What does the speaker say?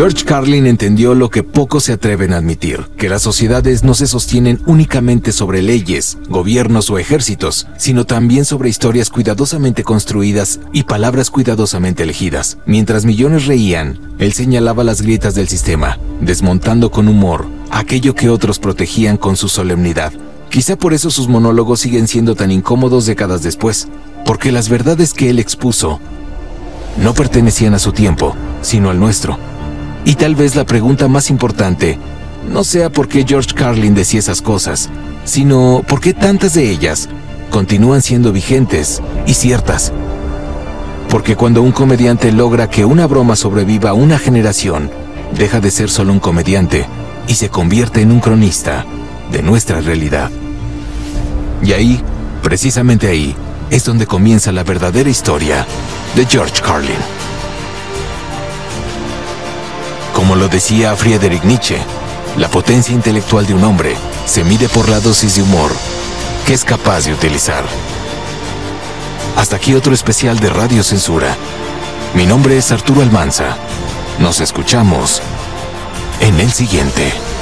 George Carlin entendió lo que pocos se atreven a admitir, que las sociedades no se sostienen únicamente sobre leyes, gobiernos o ejércitos, sino también sobre historias cuidadosamente construidas y palabras cuidadosamente elegidas. Mientras millones reían, él señalaba las grietas del sistema, desmontando con humor aquello que otros protegían con su solemnidad. Quizá por eso sus monólogos siguen siendo tan incómodos décadas después, porque las verdades que él expuso no pertenecían a su tiempo, sino al nuestro. Y tal vez la pregunta más importante no sea por qué George Carlin decía esas cosas, sino por qué tantas de ellas continúan siendo vigentes y ciertas. Porque cuando un comediante logra que una broma sobreviva una generación, deja de ser solo un comediante y se convierte en un cronista de nuestra realidad. Y ahí, precisamente ahí, es donde comienza la verdadera historia de George Carlin. Como lo decía Friedrich Nietzsche, la potencia intelectual de un hombre se mide por la dosis de humor que es capaz de utilizar. Hasta aquí otro especial de Radio Censura. Mi nombre es Arturo Almanza. Nos escuchamos en el siguiente.